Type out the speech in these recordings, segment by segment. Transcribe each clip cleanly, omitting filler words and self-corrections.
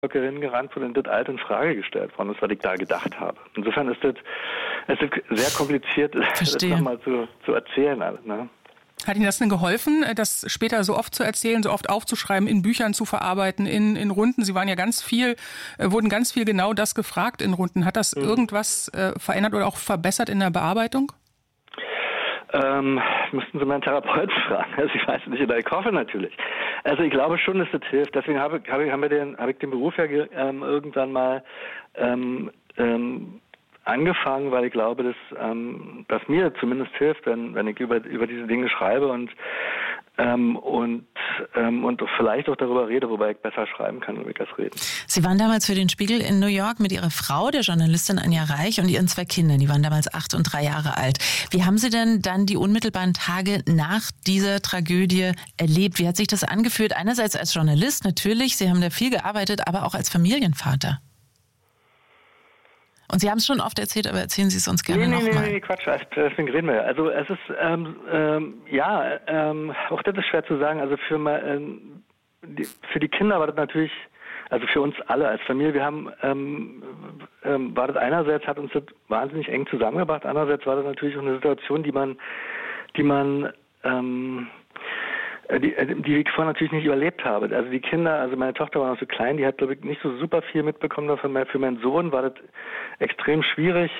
gerannt worden und das alt in Frage gestellt worden ist, was ich da gedacht habe. Insofern ist es sehr kompliziert, das nochmal zu erzählen. Ne? Hat Ihnen das denn geholfen, das später so oft zu erzählen, so oft aufzuschreiben, in Büchern zu verarbeiten, in Runden? Sie waren ja wurden ganz viel genau das gefragt in Runden. Hat das irgendwas verändert oder auch verbessert in der Bearbeitung? Müssten Sie meinen Therapeuten fragen. Also ich weiß nicht, oder ich hoffe natürlich. Also ich glaube schon, dass das hilft. Deswegen habe ich den Beruf ja irgendwann mal angefangen, weil ich glaube, dass mir zumindest hilft, wenn ich über diese Dinge schreibe und vielleicht auch darüber rede, wobei ich besser schreiben kann, wenn ich das rede. Sie waren damals für den Spiegel in New York mit Ihrer Frau, der Journalistin Anja Reich, und Ihren 2 Kindern. Die waren damals 8 und 3 Jahre alt. Wie haben Sie denn dann die unmittelbaren Tage nach dieser Tragödie erlebt? Wie hat sich das angefühlt? Einerseits als Journalist natürlich, Sie haben da viel gearbeitet, aber auch als Familienvater. Und Sie haben es schon oft erzählt, aber erzählen Sie es uns gerne nochmal. Nee, Quatsch, deswegen reden wir ja. Also es ist, auch das ist schwer zu sagen. Also für die Kinder war das natürlich, also für uns alle als Familie, wir haben, war das einerseits, hat uns das wahnsinnig eng zusammengebracht, andererseits war das natürlich auch eine Situation, die ich vorher natürlich nicht überlebt habe. Also die Kinder, also meine Tochter war noch so klein, die hat, glaube ich, nicht so super viel mitbekommen. Für meinen Sohn war das extrem schwierig,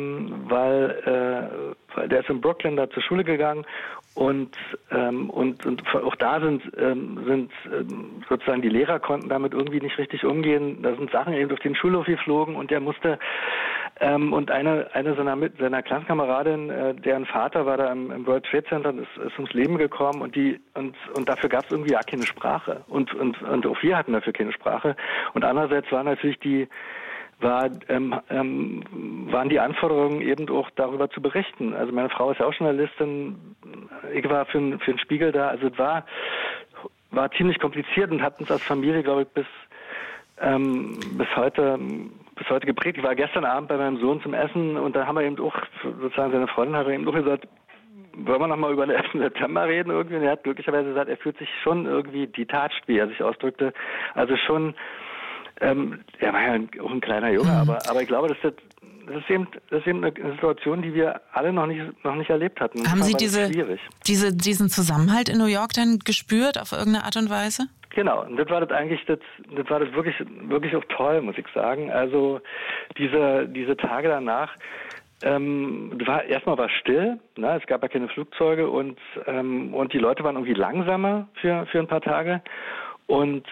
weil der ist in Brooklyn da zur Schule gegangen und auch da sind sozusagen die Lehrer konnten damit irgendwie nicht richtig umgehen. Da sind Sachen eben auf den Schulhof geflogen und der musste und eine seiner Klassenkameradin, deren Vater war da im World Trade Center und ist ums Leben gekommen und dafür gab es irgendwie ja keine Sprache und auch wir hatten dafür keine Sprache und andererseits waren natürlich waren die Anforderungen eben auch darüber zu berichten. Also meine Frau ist ja auch Journalistin, ich war für den Spiegel da, also es war ziemlich kompliziert und hat uns als Familie, glaube ich, bis heute geprägt. Ich war gestern Abend bei meinem Sohn zum Essen und da haben wir eben auch, sozusagen seine Freundin hat eben auch gesagt, wollen wir nochmal über den 11. September reden irgendwie? Und er hat glücklicherweise gesagt, er fühlt sich schon irgendwie detached, wie er sich ausdrückte. Also schon, er war ja auch ein kleiner Junge, aber ich glaube, das ist eben eine Situation, die wir alle noch nicht erlebt hatten. Haben Sie diesen Zusammenhalt in New York dann gespürt auf irgendeine Art und Weise? Genau, und das war das wirklich, wirklich auch toll, muss ich sagen. Also diese Tage danach, erstmal war es still, ne? Es gab ja keine Flugzeuge und die Leute waren irgendwie langsamer für ein paar Tage und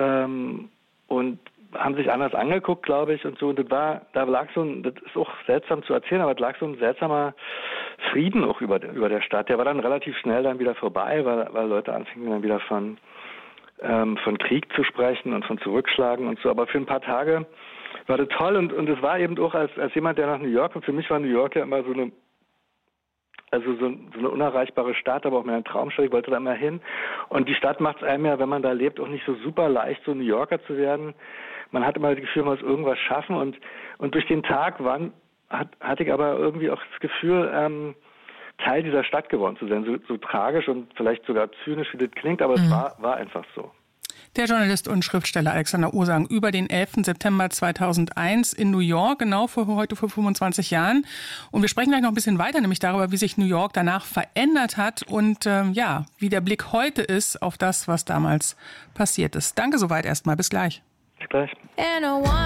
haben sich anders angeguckt, glaube ich, und so. Und das ist auch seltsam zu erzählen, aber es lag so ein seltsamer Frieden auch über der Stadt. Der war dann relativ schnell dann wieder vorbei, weil Leute anfingen dann wieder von Krieg zu sprechen und von Zurückschlagen und so. Aber für ein paar Tage war das toll und es war eben auch als jemand, der nach New York, und für mich war New York ja immer so eine unerreichbare Stadt, aber auch meine Traumstadt, ich wollte da immer hin. Und die Stadt macht es einem ja, wenn man da lebt, auch nicht so super leicht, so New Yorker zu werden. Man hat immer das Gefühl, man muss irgendwas schaffen und durch den Tag hatte ich aber irgendwie auch das Gefühl, Teil dieser Stadt geworden zu sein. So tragisch und vielleicht sogar zynisch, wie das klingt, aber es war einfach so. Der Journalist und Schriftsteller Alexander Osang über den 11. September 2001 in New York, genau vor 25 Jahren. Und wir sprechen gleich noch ein bisschen weiter, nämlich darüber, wie sich New York danach verändert hat und wie der Blick heute ist auf das, was damals passiert ist. Danke soweit erstmal. Bis gleich. Bis gleich.